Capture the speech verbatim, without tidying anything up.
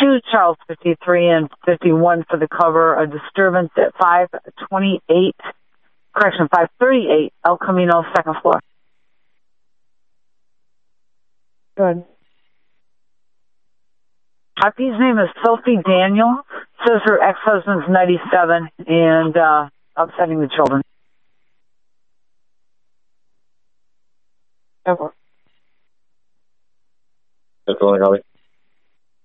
fifty-two, Charles fifty-three and fifty-one for the cover. A disturbance at five twenty-eight, correction, five thirty-eight, El Camino, second floor. Good. Happy's name is Sophie Daniel. Says her ex-husband's ninety-seven and uh, upsetting the children. Okay. That's all I got.